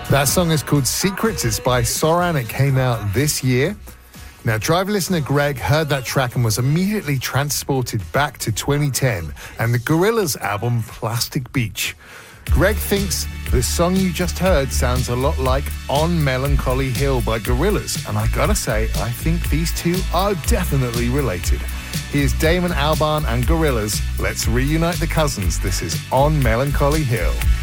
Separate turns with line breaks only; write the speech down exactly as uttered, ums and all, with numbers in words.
That song is called Secrets. It's by Soran. It came out this year. Now, Drive listener Greg heard that track and was immediately transported back to twenty ten and the Gorillaz album Plastic Beach. Greg thinks the song you just heard sounds a lot like On Melancholy Hill by Gorillaz, and I gotta say, I think these two are definitely related. Here's Damon Albarn and Gorillaz. Let's reunite the cousins. This is On Melancholy Hill.